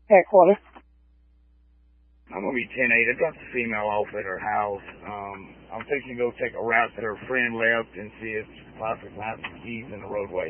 Headquarters. I'm going to be 10-8. I dropped a female off at her house. I'm fixing to go take a route that her friend left and see if possibly can have some keys in the roadway.